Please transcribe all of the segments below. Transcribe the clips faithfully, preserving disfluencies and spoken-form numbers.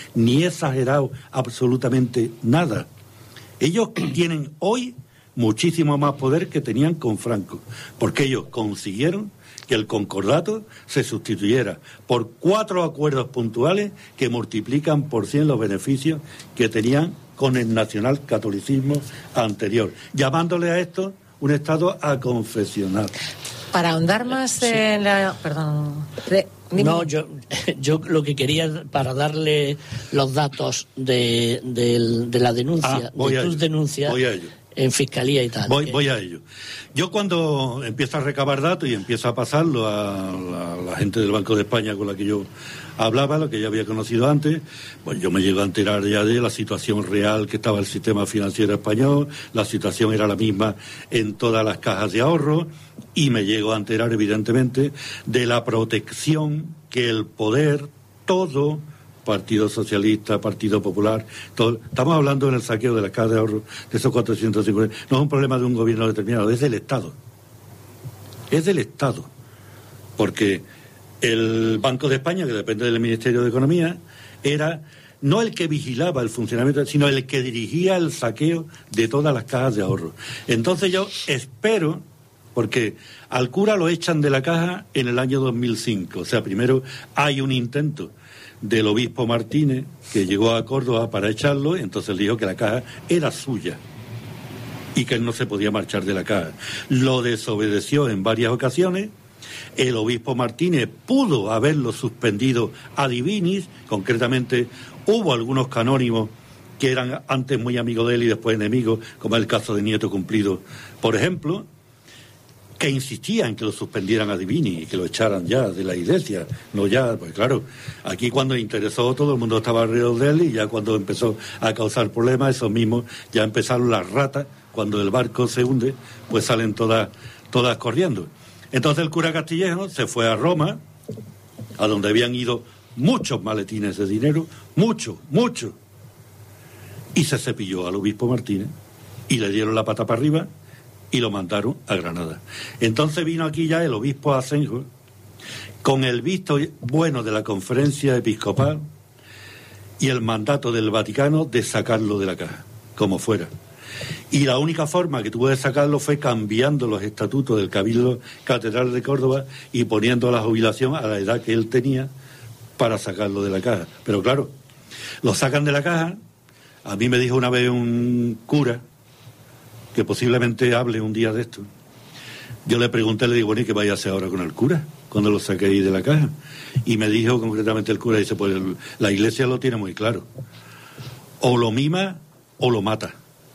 ni he exagerado absolutamente nada. Ellos tienen hoy muchísimo más poder que tenían con Franco, porque ellos consiguieron que el concordato se sustituyera por cuatro acuerdos puntuales que multiplican por cien los beneficios que tenían con el nacionalcatolicismo anterior, llamándole a esto un Estado aconfesional. Para ahondar más sí. en la... Perdón... De... No, yo, yo lo que quería, para darle los datos de, de, de la denuncia, ah, de tus denuncias voy a ello. En fiscalía y tal. Voy, voy a ello. Yo cuando empiezo a recabar datos y empiezo a pasarlo a la, a la gente del Banco de España con la que yo hablaba, lo que ya había conocido antes, pues yo me llego a enterar ya de la situación real que estaba el sistema financiero español, la situación era la misma en todas las cajas de ahorro, y me llego a enterar evidentemente de la protección que el poder, todo, Partido Socialista, Partido Popular, todo, estamos hablando en el saqueo de las cajas de ahorro de esos cuatrocientos cincuenta, no es un problema de un gobierno determinado, es del Estado, es del Estado, porque el Banco de España, que depende del Ministerio de Economía, era no el que vigilaba el funcionamiento, sino el que dirigía el saqueo de todas las cajas de ahorro. Entonces yo espero, porque al cura lo echan de la caja en el año dos mil cinco, o sea, primero hay un intento del obispo Martínez, que llegó a Córdoba para echarlo, y entonces le dijo que la caja era suya y que él no se podía marchar de la caja. Lo desobedeció en varias ocasiones. El obispo Martínez pudo haberlo suspendido a divinis, concretamente hubo algunos canónimos que eran antes muy amigos de él y después enemigos, como el caso de Nieto Cumplido, por ejemplo, que insistían en que lo suspendieran a divini y que lo echaran ya de la iglesia, no ya, pues claro, aquí cuando interesó todo el mundo estaba alrededor de él, y ya cuando empezó a causar problemas, esos mismos ya empezaron las ratas, cuando el barco se hunde, pues salen todas, todas corriendo. Entonces el cura Castillejo se fue a Roma, a donde habían ido muchos maletines de dinero, muchos, muchos, y se cepilló al obispo Martínez, y le dieron la pata para arriba, y lo mandaron a Granada. Entonces vino aquí ya el obispo Asenjo, con el visto bueno de la conferencia episcopal y el mandato del Vaticano de sacarlo de la caja, como fuera. Y la única forma que tuvo de sacarlo fue cambiando los estatutos del Cabildo Catedral de Córdoba y poniendo la jubilación a la edad que él tenía para sacarlo de la caja. Pero claro, lo sacan de la caja. A mí me dijo una vez un cura, que posiblemente hable un día de esto. Yo le pregunté, le digo, bueno, ¿y qué vaya a hacer ahora con el cura cuando lo saque ahí de la caja? Y me dijo concretamente el cura, dice, pues el, la iglesia lo tiene muy claro, o lo mima o lo mata.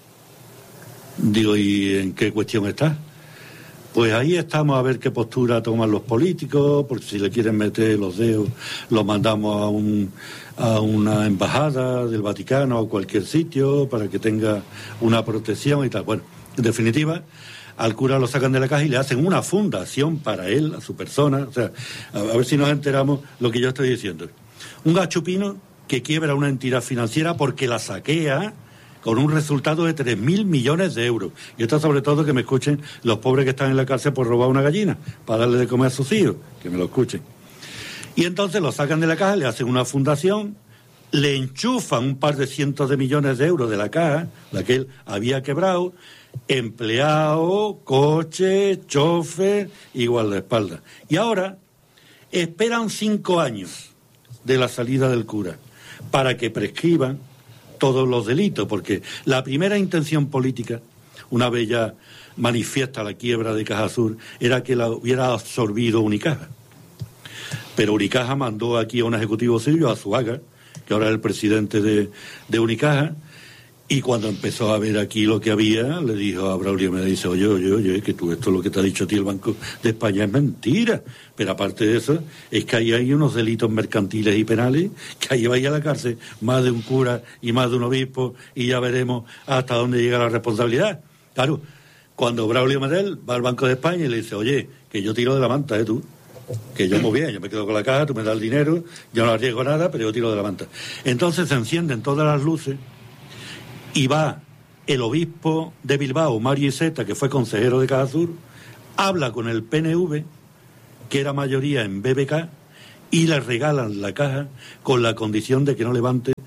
Digo, ¿y en qué cuestión está? Pues ahí estamos a ver qué postura toman los políticos, porque si le quieren meter los dedos, lo mandamos a un a una embajada del Vaticano o cualquier sitio para que tenga una protección y tal. Bueno, en definitiva, al cura lo sacan de la caja y le hacen una fundación para él, a su persona. O sea, a, a ver si nos enteramos lo que yo estoy diciendo. Un gachupino que quiebra una entidad financiera porque la saquea con un resultado de tres mil millones de euros. Y esto sobre todo que me escuchen los pobres que están en la cárcel por robar una gallina, para darle de comer a sus hijos, que me lo escuchen. Y entonces lo sacan de la caja, le hacen una fundación, le enchufan un par de cientos de millones de euros de la caja, la que él había quebrado, empleado, coche, chofer y guardaespaldas. Y ahora esperan cinco años de la salida del cura para que prescriban todos los delitos, porque la primera intención política, una vez ya manifiesta la quiebra de Caja Sur, era que la hubiera absorbido Unicaja. Pero Unicaja mandó aquí a un ejecutivo suyo, a Zuaga, que ahora es el presidente de, de Unicaja, y cuando empezó a ver aquí lo que había, le dijo a Braulio, me dice, oye, oye, oye, que tú esto lo que te ha dicho a ti el Banco de España es mentira. Pero aparte de eso, es que ahí hay unos delitos mercantiles y penales, que ahí vaya a la cárcel más de un cura y más de un obispo, y ya veremos hasta dónde llega la responsabilidad. Claro, cuando Braulio Medel va al Banco de España y le dice, oye, que yo tiro de la manta, ¿eh, tú? Que yo muy bien, yo me quedo con la caja, tú me das el dinero, yo no arriesgo nada, pero yo tiro de la manta. Entonces se encienden todas las luces y va el obispo de Bilbao, Mario Iceta, que fue consejero de Caja Sur, habla con el P N V, que era mayoría en B B K, y le regalan la caja con la condición de que no levante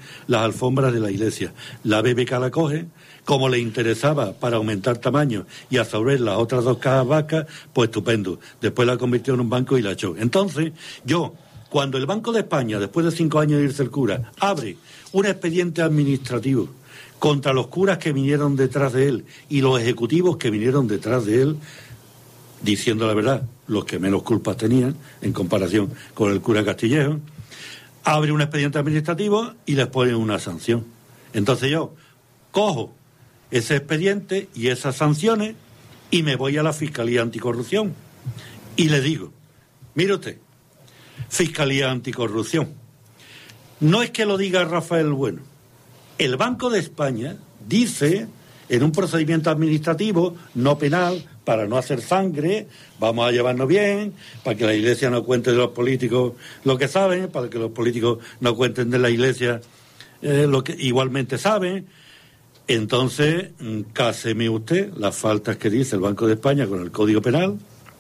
las alfombras de la iglesia. La B B K la coge, como le interesaba para aumentar tamaño y absorber las otras dos cajas vascas, pues estupendo. Después la convirtió en un banco y la echó. Entonces, yo, cuando el Banco de España, después de cinco años de irse el cura, abre un expediente administrativo contra los curas que vinieron detrás de él y los ejecutivos que vinieron detrás de él, diciendo la verdad, los que menos culpas tenían en comparación con el cura Castillejo, abre un expediente administrativo y les pone una sanción. Entonces yo cojo ese expediente y esas sanciones y me voy a la Fiscalía Anticorrupción y le digo, mire usted, Fiscalía Anticorrupción, no es que lo diga Rafael Bueno, el Banco de España dice en un procedimiento administrativo, no penal, para no hacer sangre, vamos a llevarnos bien, para que la Iglesia no cuente de los políticos lo que saben, para que los políticos no cuenten de la Iglesia eh, lo que igualmente saben. Entonces, cáseme usted las faltas que dice el Banco de España con el Código Penal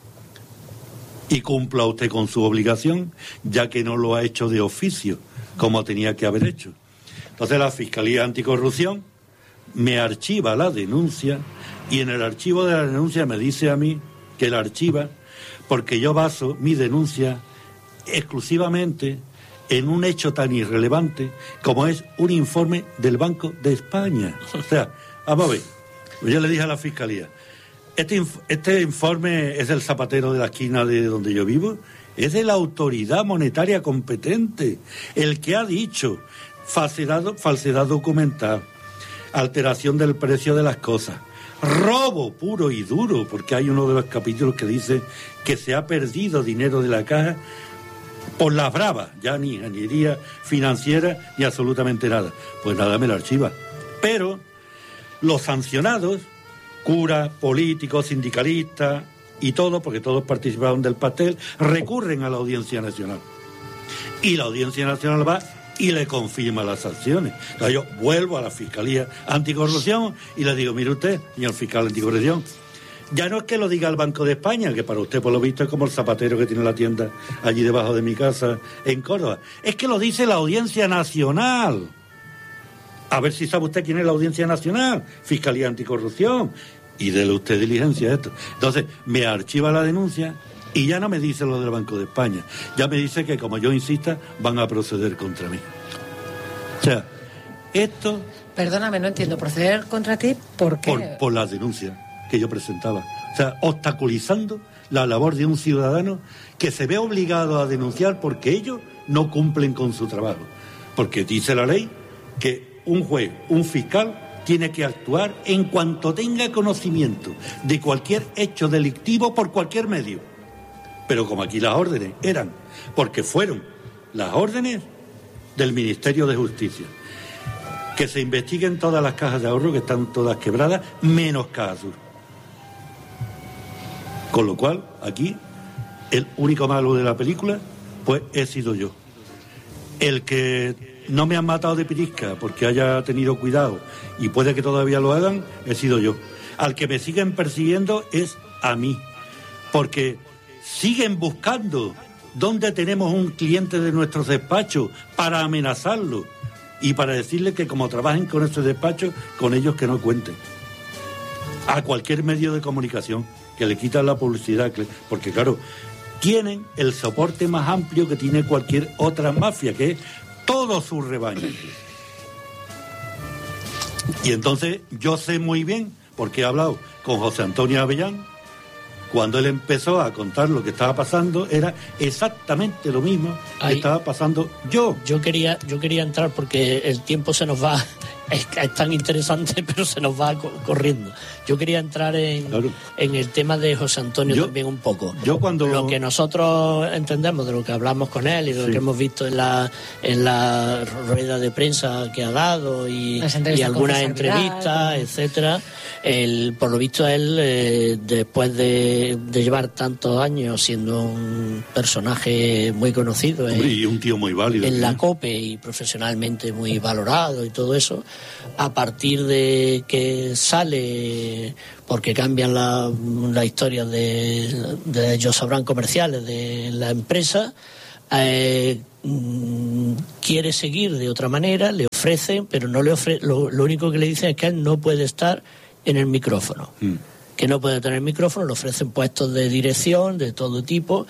y cumpla usted con su obligación, ya que no lo ha hecho de oficio, como tenía que haber hecho. Entonces la Fiscalía Anticorrupción me archiva la denuncia y en el archivo de la denuncia me dice a mí que la archiva porque yo baso mi denuncia exclusivamente en un hecho tan irrelevante como es un informe del Banco de España. O sea, vamos a ver, yo le dije a la Fiscalía, este, inf- este informe es del zapatero de la esquina de donde yo vivo, es de la autoridad monetaria competente, el que ha dicho falsedad, falsedad documental, alteración del precio de las cosas, robo puro y duro, porque hay uno de los capítulos que dice que se ha perdido dinero de la caja por las bravas, ya ni ingeniería financiera ni absolutamente nada. Pues nada, me la archiva. Pero los sancionados, curas, políticos, sindicalistas y todo, porque todos participaron del pastel, recurren a la Audiencia Nacional. Y la Audiencia Nacional va y le confirma las sanciones. Entonces yo vuelvo a la Fiscalía Anticorrupción y le digo, mire usted, señor fiscal anticorrupción, ya no es que lo diga el Banco de España, que para usted por lo visto es como el zapatero que tiene la tienda allí debajo de mi casa en Córdoba, es que lo dice la Audiencia Nacional. A ver si sabe usted quién es la Audiencia Nacional, Fiscalía Anticorrupción, y dele usted diligencia a esto. Entonces me archiva la denuncia y ya no me dice lo del Banco de España, ya me dice que como yo insista van a proceder contra mí. O sea, esto... Perdóname, no entiendo, ¿proceder contra ti por qué? Por, por la denuncia que yo presentaba. O sea, obstaculizando la labor de un ciudadano que se ve obligado a denunciar porque ellos no cumplen con su trabajo. Porque dice la ley que un juez, un fiscal, tiene que actuar en cuanto tenga conocimiento de cualquier hecho delictivo por cualquier medio. Pero como aquí las órdenes eran, porque fueron las órdenes del Ministerio de Justicia, que se investiguen todas las cajas de ahorro que están todas quebradas, menos Caja Sur. Con lo cual, aquí, el único malo de la película, pues he sido yo. El que no me han matado de pirisca porque haya tenido cuidado y puede que todavía lo hagan, he sido yo. Al que me siguen persiguiendo es a mí, porque siguen buscando dónde tenemos un cliente de nuestros despachos para amenazarlo y para decirle que como trabajen con ese despacho, con ellos que no cuenten. A cualquier medio de comunicación, que le quitan la publicidad, porque claro, tienen el soporte más amplio que tiene cualquier otra mafia, que es todo su rebaño. Y entonces yo sé muy bien, porque he hablado con José Antonio Avellán, cuando él empezó a contar lo que estaba pasando, era exactamente lo mismo Ahí, que estaba pasando yo. Yo quería, yo quería entrar porque el tiempo se nos va, es, es tan interesante, pero se nos va co- corriendo. Yo quería entrar en, claro. en el tema de José Antonio yo, también un poco. Yo cuando... Lo que nosotros entendemos de lo que hablamos con él y de lo sí. que hemos visto en la, en la rueda de prensa que ha dado y, y algunas entrevistas, etcétera. El, por lo visto él, eh, después de, de llevar tantos años siendo un personaje muy conocido en, y un tío muy válido en ¿sí? la COPE y profesionalmente muy valorado y todo eso, a partir de que sale, porque cambian la, la historia de, de ellos sabrán comerciales de la empresa, eh, mmm, quiere seguir de otra manera, le ofrecen, pero no le ofre, lo, lo único que le dicen es que él no puede estar en el micrófono, mm. que no puede tener micrófono, le ofrecen puestos de dirección de todo tipo,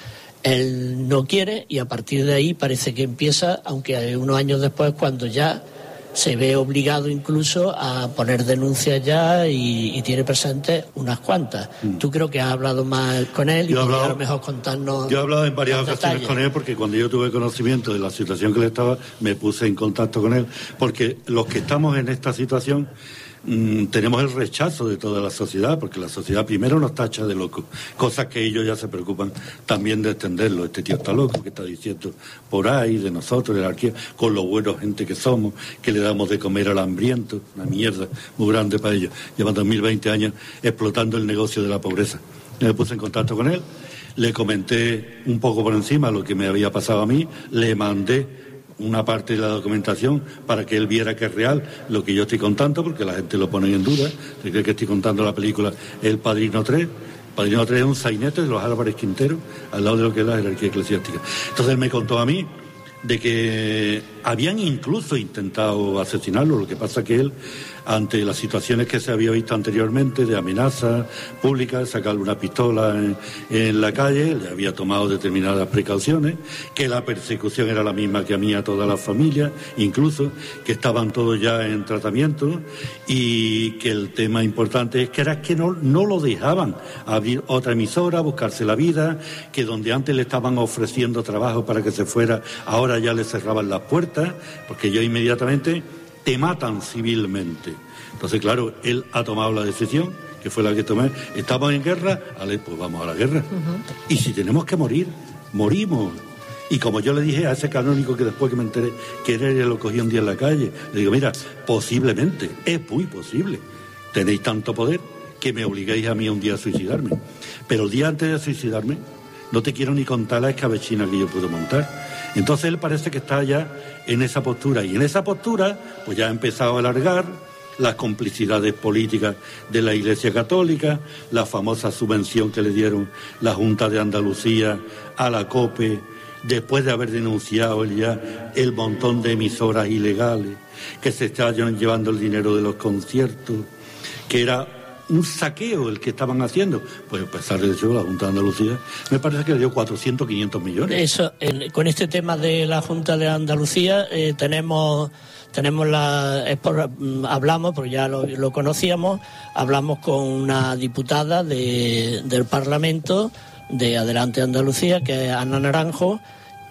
él no quiere y a partir de ahí parece que empieza, aunque unos años después, cuando ya se ve obligado incluso a poner denuncias ya y, y tiene presentes unas cuantas. Mm. Tú creo que has hablado más con él y podrías a lo mejor contarnos. Yo he hablado en varias ocasiones con él porque cuando yo tuve conocimiento de la situación que le estaba, me puse en contacto con él, porque los que estamos en esta situación mmm, tenemos el rechazo de toda la sociedad, porque la sociedad primero nos tacha de locos, cosas que ellos ya se preocupan también de extenderlo. Este tío está loco, que está diciendo por ahí de nosotros, de la arquía, con lo buena gente que somos, que le damos de comer al hambriento, una mierda muy grande para ellos. Llevan dos mil veinte años explotando el negocio de la pobreza. Me puse en contacto con él, le comenté un poco por encima lo que me había pasado a mí, le mandé una parte de la documentación para que él viera que es real lo que yo estoy contando, porque la gente lo pone en duda, se cree que estoy contando la película El Padrino tres. El Padrino tres es un sainete de los Álvarez Quintero, al lado de lo que es la jerarquía eclesiástica. Entonces él me contó a mí de que habían incluso intentado asesinarlo, lo que pasa que él, ante las situaciones que se había visto anteriormente de amenazas públicas, sacarle una pistola en, en la calle, le había tomado determinadas precauciones, que la persecución era la misma que a mí, a toda la familia, incluso, que estaban todos ya en tratamiento y que el tema importante es que era que no, no lo dejaban abrir otra emisora, buscarse la vida, que donde antes le estaban ofreciendo trabajo para que se fuera, ahora ya le cerraban las puertas, porque yo inmediatamente te matan civilmente. Entonces, claro, él ha tomado la decisión, que fue la que tomé. Estamos en guerra, vale, pues vamos a la guerra. Uh-huh. Y si tenemos que morir, morimos. Y como yo le dije a ese canónico que después que me enteré que él lo cogía un día en la calle, le digo, mira, posiblemente, es muy posible, tenéis tanto poder que me obligáis a mí un día a suicidarme. Pero el día antes de suicidarme, no te quiero ni contar la escabechina que yo puedo montar. Entonces él parece que está ya en esa postura, y en esa postura pues ya ha empezado a alargar las complicidades políticas de la Iglesia Católica, la famosa subvención que le dieron la Junta de Andalucía a la COPE, después de haber denunciado él ya el montón de emisoras ilegales, que se estaban llevando el dinero de los conciertos, que era un saqueo el que estaban haciendo. Pues a pesar de eso, la Junta de Andalucía me parece que le dio cuatrocientos, quinientos millones. Eso, el, con este tema de la Junta de Andalucía eh, tenemos tenemos la es por, hablamos, porque ya lo, lo conocíamos, hablamos con una diputada de, del Parlamento de Adelante Andalucía, que es Ana Naranjo,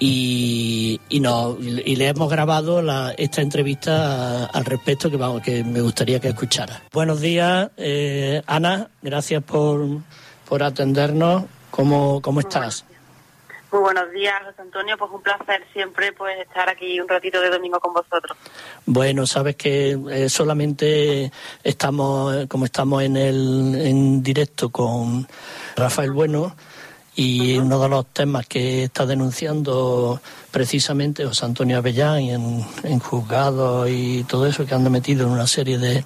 y y, no, y le hemos grabado la, esta entrevista a, al respecto, que vamos que me gustaría que escuchara. Buenos días, eh, Ana, gracias por, por atendernos. ¿Cómo, cómo estás? Muy buenos días, José Antonio, pues un placer siempre pues estar aquí un ratito de domingo con vosotros. Bueno, sabes que eh, solamente estamos, como estamos en el en directo con Rafael Bueno, y uh-huh. uno de los temas que está denunciando precisamente José Antonio Avellán en, en juzgados y todo eso, que anda metido en una serie de,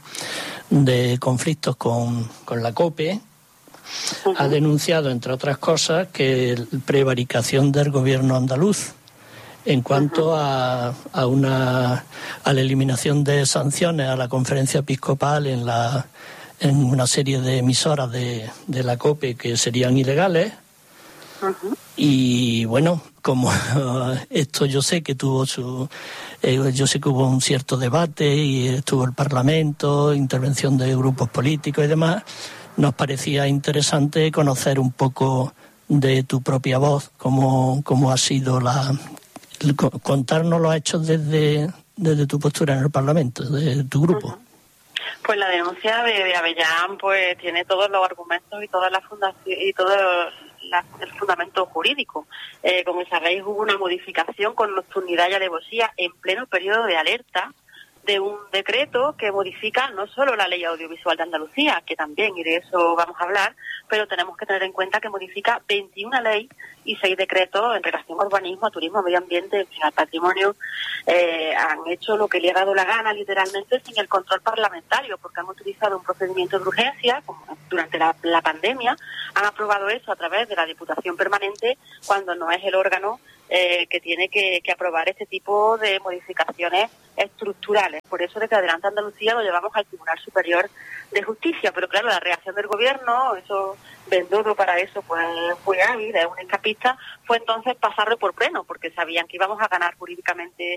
de conflictos con, con la COPE, uh-huh. ha denunciado, entre otras cosas, que prevaricación del gobierno andaluz en cuanto uh-huh. a, a, una, a la eliminación de sanciones a la conferencia episcopal en, la, en una serie de emisoras de, de la COPE que serían ilegales. Uh-huh. Y bueno, como esto yo sé que tuvo su eh, yo sé que hubo un cierto debate y estuvo el Parlamento, intervención de grupos políticos y demás, nos parecía interesante conocer un poco de tu propia voz, cómo, cómo ha sido la contarnos los hechos desde, desde tu postura en el Parlamento, de tu grupo. Uh-huh. Pues la denuncia de, de Avellán pues tiene todos los argumentos y toda la fundación y todo la, el fundamento jurídico. Eh, como sabéis, hubo una modificación con nocturnidad y alevosía en pleno periodo de alerta de un decreto que modifica no solo la ley audiovisual de Andalucía, que también, y de eso vamos a hablar, pero tenemos que tener en cuenta que modifica veintiuna leyes y seis decretos en relación a urbanismo, a turismo, a medio ambiente, al patrimonio. Eh, han hecho lo que le ha dado la gana, literalmente, sin el control parlamentario, porque han utilizado un procedimiento de urgencia, como durante la, la pandemia, han aprobado eso a través de la Diputación Permanente, cuando no es el órgano eh, que tiene que, que aprobar este tipo de modificaciones estructurales. Por eso desde Adelante Andalucía lo llevamos al Tribunal Superior de Justicia, pero claro, la reacción del gobierno, eso Bendodo para eso pues fue hábil, es un escapista, fue entonces pasarlo por pleno, porque sabían que íbamos a ganar jurídicamente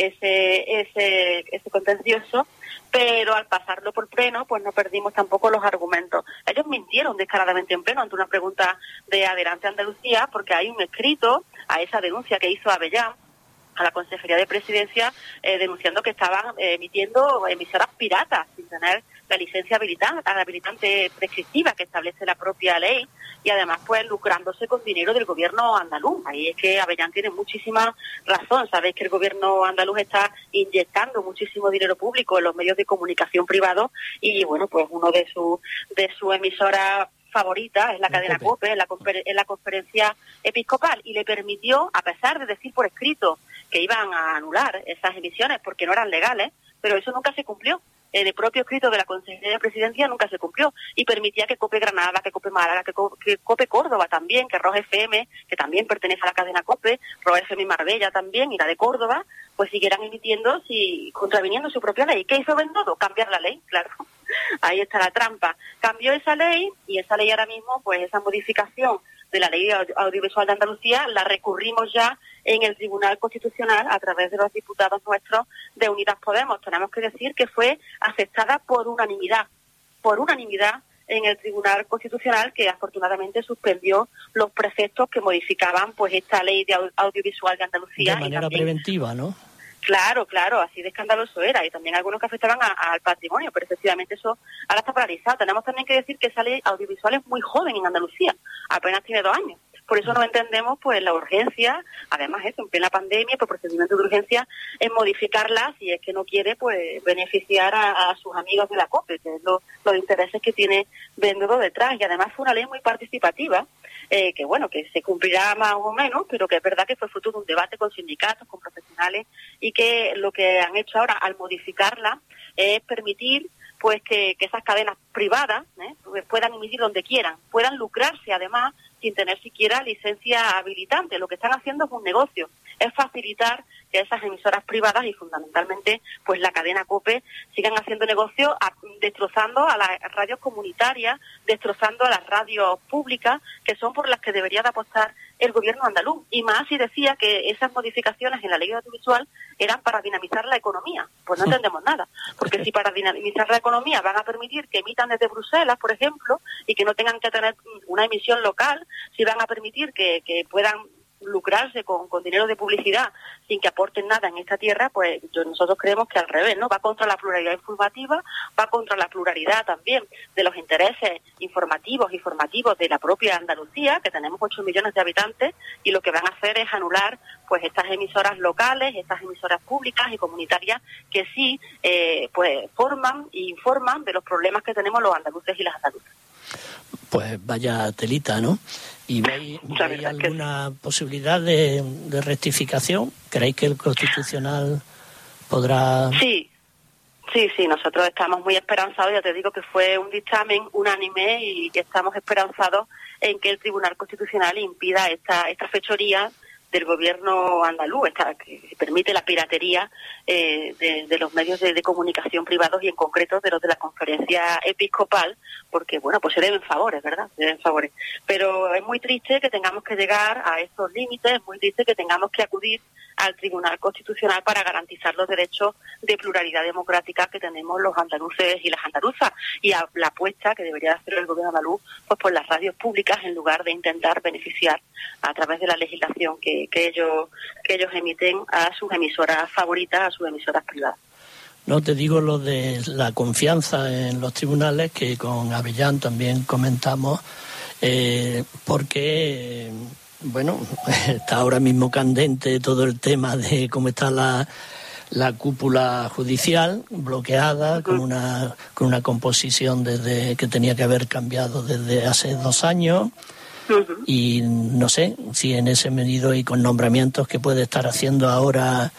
ese ese ese contencioso, pero al pasarlo por pleno pues no perdimos tampoco los argumentos. Ellos mintieron descaradamente en pleno ante una pregunta de Adelante Andalucía, porque hay un escrito a esa denuncia que hizo Avellán a la Consejería de Presidencia, eh, denunciando que estaban eh, emitiendo emisoras piratas sin tener la licencia habilitante, habilitante prescriptiva que establece la propia ley, y además pues lucrándose con dinero del gobierno andaluz. Ahí es que Avellán tiene muchísima razón. Sabéis que el gobierno andaluz está inyectando muchísimo dinero público en los medios de comunicación privados, y bueno, pues uno de sus de su emisoras favorita es la cadena COPE, en la, en la conferencia episcopal, y le permitió, a pesar de decir por escrito que iban a anular esas emisiones porque no eran legales, pero eso nunca se cumplió. En el propio escrito de la Consejería de Presidencia nunca se cumplió, y permitía que COPE Granada, que COPE Málaga, que COPE, que COPE Córdoba también, que Rock F M, que también pertenece a la cadena COPE, Rock F M Marbella también, y la de Córdoba, pues siguieran emitiendo, si contraviniendo su propia ley. ¿Qué hizo Bendodo? Cambiar la ley, claro. Ahí está la trampa. Cambió esa ley, y esa ley ahora mismo, pues esa modificación de la Ley Audiovisual de Andalucía la recurrimos ya en el Tribunal Constitucional a través de los diputados nuestros de Unidas Podemos. Tenemos que decir que fue aceptada por unanimidad, por unanimidad en el Tribunal Constitucional, que afortunadamente suspendió los preceptos que modificaban pues esta Ley de Audiovisual de Andalucía. De manera también, preventiva, ¿no? Claro, claro, así de escandaloso era, y también algunos que afectaban a, a, al patrimonio, pero efectivamente eso ahora está paralizado. Tenemos también que decir que esa ley audiovisual es muy joven en Andalucía, apenas tiene dos años. Por eso no entendemos pues la urgencia, además eso, en plena pandemia, por procedimiento de urgencia, en modificarla si es que no quiere pues beneficiar a, a sus amigos de la COPE, que es lo, los intereses que tiene Bendodo detrás. Y además fue una ley muy participativa, eh, que bueno, que se cumplirá más o menos, pero que es verdad que fue fruto de un debate con sindicatos, con profesionales, y que lo que han hecho ahora al modificarla es permitir pues que, que esas cadenas privadas ¿eh? pues puedan emitir donde quieran, puedan lucrarse además sin tener siquiera licencia habilitante. Lo que están haciendo es un negocio, es facilitar que esas emisoras privadas y fundamentalmente pues la cadena COPE sigan haciendo negocio, a, destrozando a las radios comunitarias, destrozando a las radios públicas, que son por las que debería de apostar el gobierno andaluz. Y más si decía que esas modificaciones en la ley audiovisual eran para dinamizar la economía. Pues no entendemos nada, porque si para dinamizar la economía van a permitir que emitan desde Bruselas, por ejemplo, y que no tengan que tener una emisión local, si van a permitir que, que puedan lucrarse con, con dinero de publicidad sin que aporten nada en esta tierra, pues yo, nosotros creemos que al revés, ¿no? Va contra la pluralidad informativa, va contra la pluralidad también de los intereses informativos y formativos de la propia Andalucía, que tenemos ocho millones de habitantes, y lo que van a hacer es anular pues estas emisoras locales, estas emisoras públicas y comunitarias que sí eh, pues forman e informan de los problemas que tenemos los andaluces y las andaluzas. Pues vaya telita, ¿no? ¿Y veis, ¿veis alguna posibilidad de, de rectificación? ¿Creéis que el Constitucional podrá...? Sí, sí, sí, nosotros estamos muy esperanzados. Ya te digo que fue un dictamen unánime y que estamos esperanzados en que el Tribunal Constitucional impida esta, esta fechoría del gobierno andaluz, esta, que permite la piratería eh, de, de los medios de, de comunicación privados, y en concreto de los de la conferencia episcopal, porque bueno, pues se deben favores, ¿verdad? Se deben favores. Pero es muy triste que tengamos que llegar a estos límites, es muy triste que tengamos que acudir al Tribunal Constitucional para garantizar los derechos de pluralidad democrática que tenemos los andaluces y las andaluzas, y a la apuesta que debería hacer el gobierno andaluz pues por las radios públicas, en lugar de intentar beneficiar a través de la legislación que, que ellos que ellos emiten a sus emisoras favoritas, a sus emisoras privadas. No te digo lo de la confianza en los tribunales, que con Avellán también comentamos, eh, porque... Eh, bueno, está ahora mismo candente todo el tema de cómo está la, la cúpula judicial, bloqueada, con una con una composición desde que tenía que haber cambiado desde hace dos años. Uh-huh. Y no sé si en ese medido y con nombramientos que puede estar haciendo ahora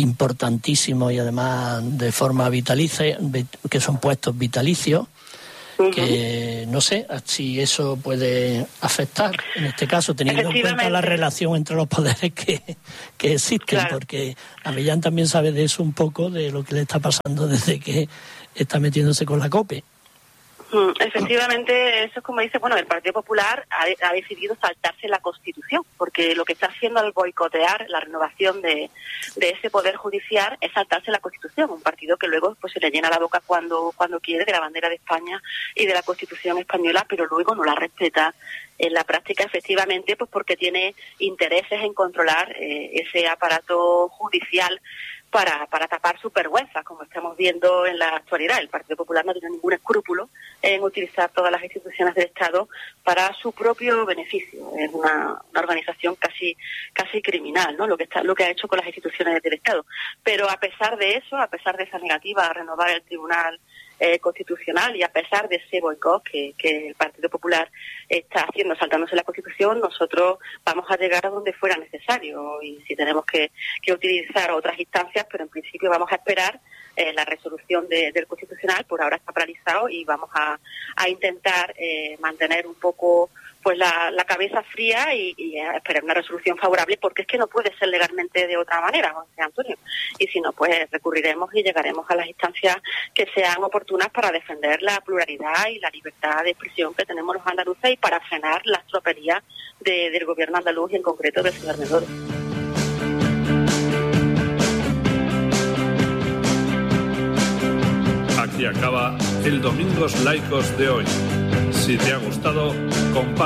importantísimos y además de forma vitalicia, que son puestos vitalicios, uh-huh. que no sé si eso puede afectar, en este caso, teniendo en cuenta la relación entre los poderes que, que existen, claro. porque Avellán también sabe de eso un poco, de lo que le está pasando desde que está metiéndose con la COPE. Efectivamente, eso es como dice, bueno, el Partido Popular ha, ha decidido saltarse la Constitución, porque lo que está haciendo al boicotear la renovación de, de ese Poder Judicial es saltarse la Constitución, un partido que luego pues se le llena la boca cuando cuando quiere de la bandera de España y de la Constitución española, pero luego no la respeta en la práctica, efectivamente, pues porque tiene intereses en controlar eh, ese aparato judicial para para tapar sus vergüenzas, como estamos viendo en la actualidad. El Partido Popular no tiene ningún escrúpulo en utilizar todas las instituciones del Estado para su propio beneficio. Es una, una organización casi casi criminal, ¿no? Lo que está lo que ha hecho con las instituciones del Estado. Pero a pesar de eso, a pesar de esa negativa a renovar el Tribunal eh, Constitucional y a pesar de ese boicot que, que el Partido Popular está haciendo saltándose la Constitución, nosotros vamos a llegar a donde fuera necesario, y si tenemos que, que utilizar otras instancias, pero en principio vamos a esperar eh, la resolución de, del Constitucional. Por ahora está paralizado y vamos a, a intentar eh, mantener un poco pues la, la cabeza fría y, y a esperar una resolución favorable, porque es que no puede ser legalmente de otra manera, José Antonio. Y si no, pues recurriremos y llegaremos a las instancias que sean oportunas para defender la pluralidad y la libertad de expresión que tenemos los andaluces y para frenar las tropelías de, del gobierno andaluz y en concreto del señor Medoro. Aquí acaba el Domingos Laicos de hoy. Si te ha gustado, comparte.